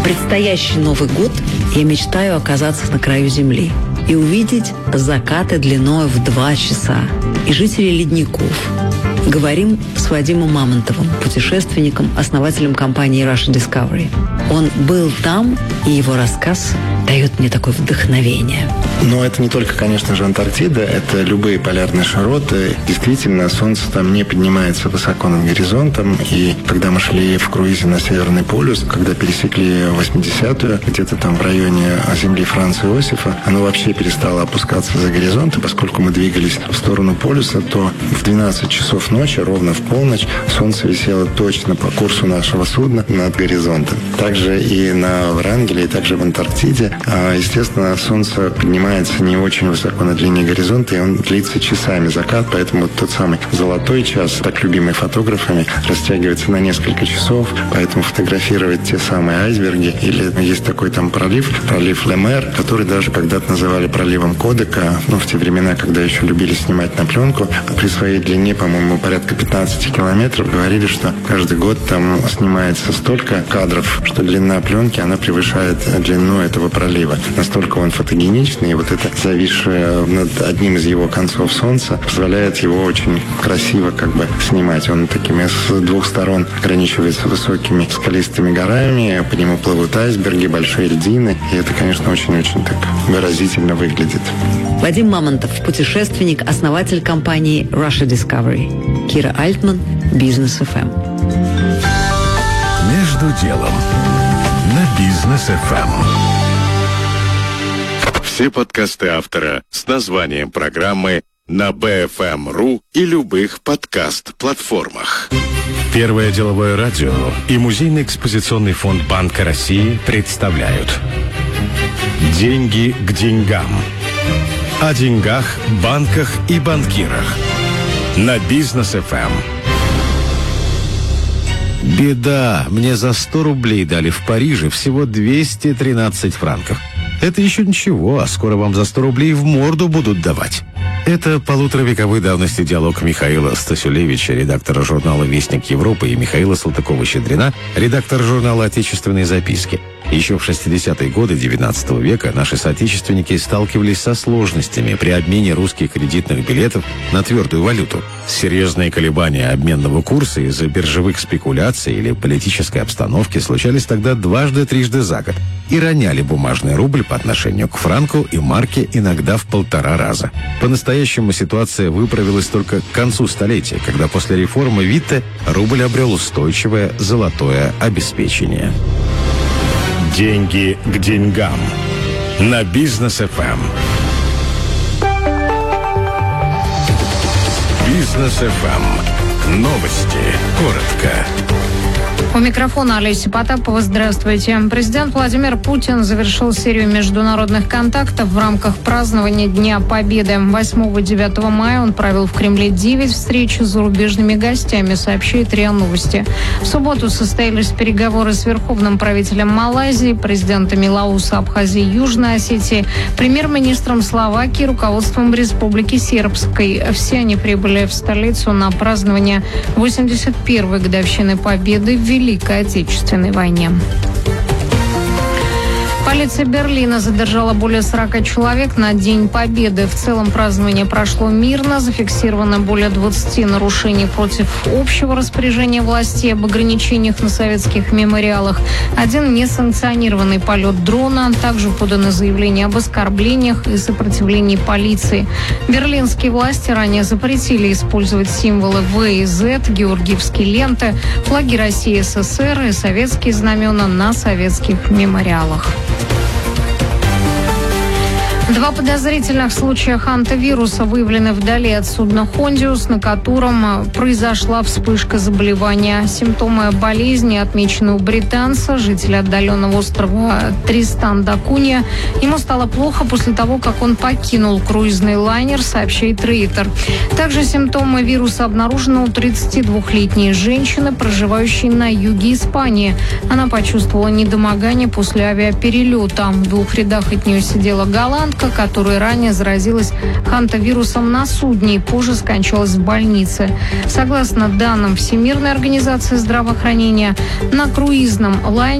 Предстоящий Новый год я мечтаю оказаться на краю земли и увидеть закаты длиной в 2 часа и жителей ледников. Говорим с Вадимом Мамонтовым, путешественником, основателем компании Russia Discovery. Он был там, и его рассказ дает мне такое вдохновение. Но это не только, конечно же, Антарктида, это любые полярные широты. Действительно, солнце там не поднимается высоко над горизонтом. И когда мы шли в круизе на Северный полюс, когда пересекли 80-ю, где-то там в районе земли Франца Иосифа, оно вообще перестало опускаться за горизонт. И поскольку мы двигались в сторону полюса, то в 12 часов ночи, ровно в полночь, солнце висело точно по курсу нашего судна над горизонтом. Также и на Врангеле, и также в Антарктиде. Естественно, солнце поднимается не очень высоко над линией горизонта, и он длится часами закат, поэтому тот самый золотой час, так любимый фотографами, растягивается на несколько часов, поэтому фотографировать те самые айсберги, или есть такой там пролив Ле-Мер, который даже когда-то называли проливом Кодека, в те времена, когда еще любили снимать на пленку, при своей длине, по-моему, порядка 15 километров, говорили, что каждый год там снимается столько кадров, что длина пленки, она превышает длину этого пролива. Настолько он фотогеничный, и вот это зависшее над одним из его концов солнца позволяет его очень красиво снимать. Он такими с 2 сторон ограничивается высокими скалистыми горами, по нему плывут айсберги, большие льдины, и это, конечно, очень-очень так выразительно выглядит. Вадим Мамонтов, путешественник, основатель компании Russia Discovery. Кира Альтман, Бизнес ФМ. Между делом на Бизнес ФМ. Все подкасты автора с названием программы на BFM.ru и любых подкаст-платформах. Первое деловое радио и Музейный экспозиционный фонд Банка России представляют «Деньги к деньгам». О деньгах, банках и банкирах. На Бизнес ФМ. Беда. Мне за 100 рублей дали в Париже всего 213 франков. Это еще ничего, а скоро вам за 100 рублей в морду будут давать. Это полуторавековой давности диалог Михаила Стасюлевича, редактора журнала «Вестник Европы», и Михаила Салтыкова-Щедрина, редактора журнала «Отечественные записки». Еще в 60-е годы XIX века наши соотечественники сталкивались со сложностями при обмене русских кредитных билетов на твердую валюту. Серьезные колебания обменного курса из-за биржевых спекуляций или политической обстановки случались тогда дважды-трижды за год и роняли бумажный рубль по отношению к франку и марке иногда в 1,5 раза. По-настоящему ситуация выправилась только к концу столетия, когда после реформы Витте рубль обрел устойчивое золотое обеспечение. Деньги к деньгам. На Бизнес ФМ. Бизнес ФМ. Новости. Коротко. У микрофона Олеся Потапова. Здравствуйте. Президент Владимир Путин завершил серию международных контактов в рамках празднования Дня Победы. 8-9 мая он провел в Кремле 9 встреч с зарубежными гостями, сообщает РИА Новости. В субботу состоялись переговоры с верховным правителем Малайзии, президентами Лаоса, Абхазии, Южной Осетии, премьер-министром Словакии, руководством Республики Сербской. Все они прибыли в столицу на празднование 81-й годовщины Победы в Великой Отечественной войне. Полиция Берлина задержала более 40 человек на День Победы. В целом празднование прошло мирно. Зафиксировано более 20 нарушений против общего распоряжения властей об ограничениях на советских мемориалах. 1 несанкционированный полет дрона. Также поданы заявления об оскорблениях и сопротивлении полиции. Берлинские власти ранее запретили использовать символы В и З, георгиевские ленты, флаги России и СССР и советские знамена на советских мемориалах. 2 подозрительных случая хантавируса выявлены вдали от судна «Хондиус», на котором произошла вспышка заболевания. Симптомы болезни отмечены у британца, жителя отдаленного острова Тристан-да-Кунья. Ему стало плохо после того, как он покинул круизный лайнер, сообщает Рейтер. Также симптомы вируса обнаружены у 32-летней женщины, проживающей на юге Испании. Она почувствовала недомогание после авиаперелета. В 2 рядах от нее сидела голландка, которая ранее заразилась хантавирусом на судне и позже скончалась в больнице. Согласно данным Всемирной организации здравоохранения, на круизном лайнере